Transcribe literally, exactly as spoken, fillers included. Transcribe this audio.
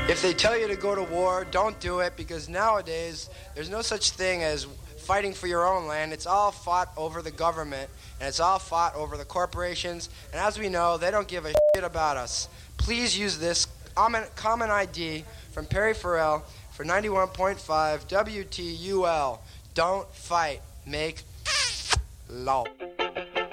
If they tell you to go to war, don't do it, because nowadays there's no such thing as fighting for your own land. It's all fought over the government, and it's all fought over the corporations, and as we know, they don't give a shit about us. Please use this common I D from Perry Farrell for ninety-one point five W T U L. Don't fight. Make law.